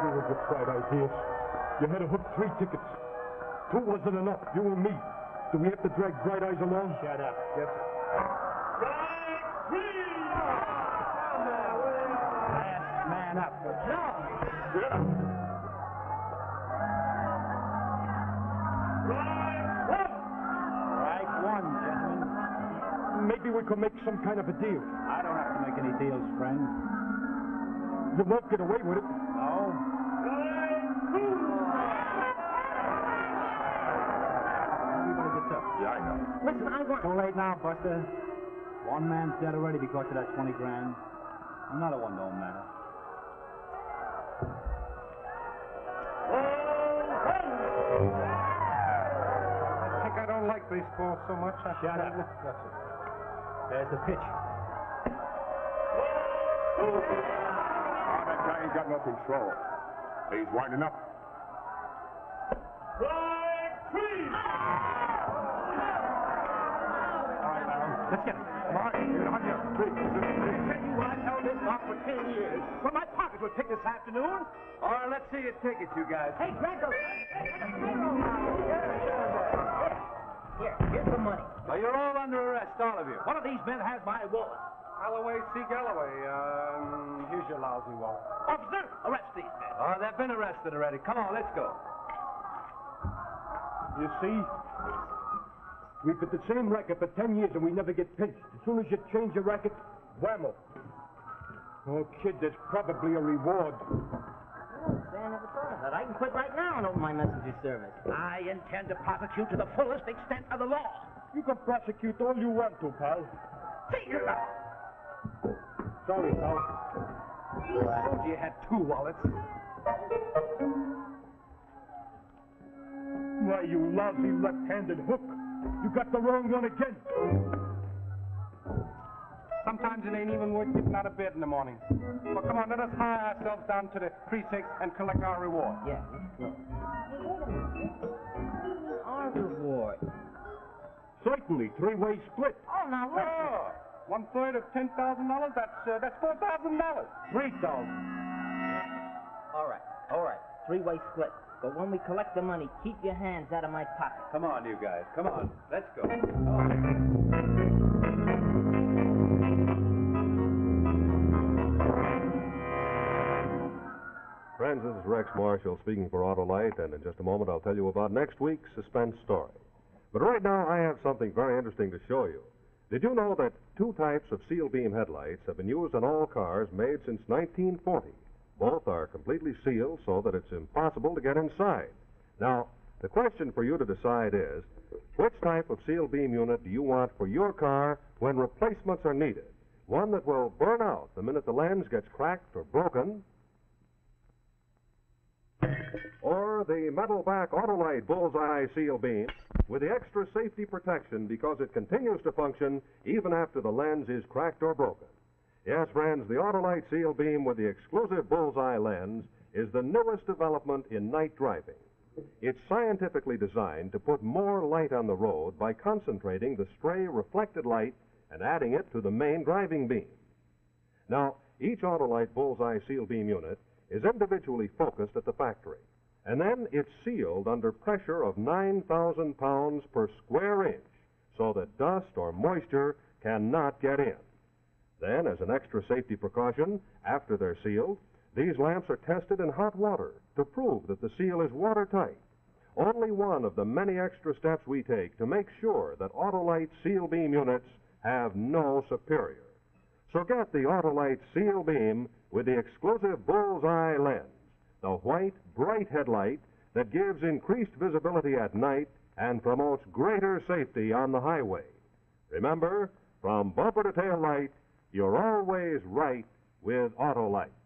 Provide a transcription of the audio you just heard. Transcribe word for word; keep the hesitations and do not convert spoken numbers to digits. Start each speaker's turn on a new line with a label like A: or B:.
A: You with your bright ideas. You had to hook three tickets. Two wasn't enough, you and me. Do we have to drag Bright Eyes along?
B: Shut up.
A: Yes, sir.
B: Last man up. No.
A: Yeah.
B: Right one, gentlemen.
A: Maybe we could make some kind of a deal.
B: I don't have to make any deals, friend.
A: You won't get away with it.
B: No. Everybody gets up.
A: Yeah, I know.
C: Listen, I want...
B: Too late now, Buster. One man's dead already because of that twenty grand. Another one don't matter.
D: I think I don't like baseball so much. I
B: Shut up.
D: That's it.
B: There's the pitch.
E: Oh, that guy ain't got no control. He's winding up.
B: Let's get it.
E: Come on, get on your feet.
D: Tell you what, I held this lock for ten years. Well, my pockets were picked this afternoon. All right, let's see you take it, you guys.
C: Hey, Drago. Here, here's the money.
B: Well, you're all under arrest, all of you. One of these men has my wallet.
D: Galloway, C. Galloway. Um, here's your lousy wallet.
B: Officer, arrest these men.
D: Oh, they've been arrested already. Come on, let's go.
A: You see? We've been the same racket for ten years and we never get pinched. As soon as you change your racket, whammo. Oh, kid, there's probably a reward.
C: Oh, say, I never thought of that. I can quit right now and open my messenger service.
B: I intend to prosecute to the fullest extent of the law.
A: You can prosecute all you want to, pal.
B: See you now.
A: Sorry, pal.
D: I told you you had two wallets.
A: Why, you lousy left-handed hook. You got the wrong one again.
D: Sometimes it ain't even worth getting out of bed in the morning. Well, come on, let us hire ourselves down to the precinct and collect our reward.
C: Yeah, let's go. Hey, wait a minute. Our reward.
A: Certainly, three-way split.
C: Oh, now listen.
D: Oh, one third of ten thousand dollars. That's uh, that's four thousand dollars.
A: Three thousand.
C: All right, all right. Three-way split. But when we collect the money, keep your hands out of my pocket.
D: Come on, you guys. Come on. Let's go.
F: Friends, this is Rex Marshall speaking for Autolite, and in just a moment I'll tell you about next week's suspense story. But right now I have something very interesting to show you. Did you know that two types of seal beam headlights have been used on all cars made since nineteen forty? Both are completely sealed so that it's impossible to get inside. Now, the question for you to decide is, which type of seal beam unit do you want for your car when replacements are needed? One that will burn out the minute the lens gets cracked or broken, or the metal back Autolite Bullseye seal beam with the extra safety protection because it continues to function even after the lens is cracked or broken. Yes, friends, the Autolite seal beam with the exclusive Bullseye lens is the newest development in night driving. It's scientifically designed to put more light on the road by concentrating the stray reflected light and adding it to the main driving beam. Now, each Autolite Bullseye seal beam unit is individually focused at the factory, and then it's sealed under pressure of nine thousand pounds per square inch so that dust or moisture cannot get in. Then, as an extra safety precaution, after they're sealed, these lamps are tested in hot water to prove that the seal is watertight. Only one of the many extra steps we take to make sure that Autolite seal beam units have no superior. So get the Autolite seal beam with the exclusive Bullseye lens, the white, bright headlight that gives increased visibility at night and promotes greater safety on the highway. Remember, from bumper to tail light, you're always right with Autolite.